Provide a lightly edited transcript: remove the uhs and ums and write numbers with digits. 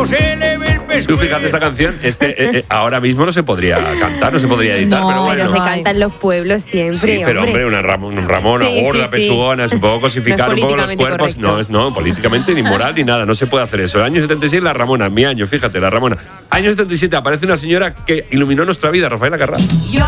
se le ve el pescuezo. Tú fíjate, esta canción ahora mismo no se podría cantar, no se podría editar, No, pero bueno. Pero se canta en los pueblos siempre. Sí, pero hombre, una Ramona Sí, gorda, sí, sí. pechugona, es un poco cosificar No es un poco los políticamente cuerpos. correcto. No, políticamente ni moral ni nada, no se puede hacer eso. El año 76, la Ramona, mi año, fíjate, la Ramona. Año 77, aparece una señora que iluminó nuestra vida, Rafaela Carrà.